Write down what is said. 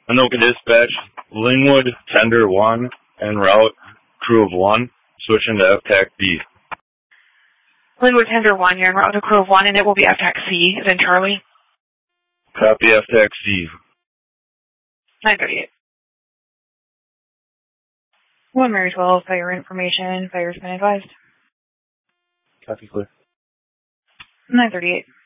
Anoka Dispatch, Linwood, Tender 1, en route, crew of 1, switching to FTAC B. Linwood Tender 1, you're en route to crew of 1, and it will be FTAC C, as in Charlie. Copy FTAC C. 938. 1 Mary 12, fire information, fire's been advised. Copy clear. 938.